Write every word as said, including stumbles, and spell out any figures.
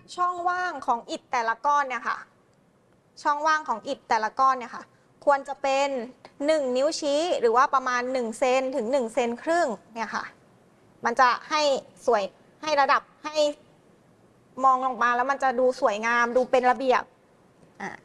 ช่องว่างของอิฐแต่ละก้อนเนี่ยค่ะช่องว่างของอิฐแต่ละก้อนเนี่ยค่ะควรจะเป็นหนึ่งนิ้วชี้หรือว่าประมาณหนึ่งเซนถึงหนึ่งเซนครึ่งเนี่ยค่ะมันจะให้สวยให้ระดับให้มองลงมาแล้วมันจะดูสวยงามดูเป็นระเบียบอ่า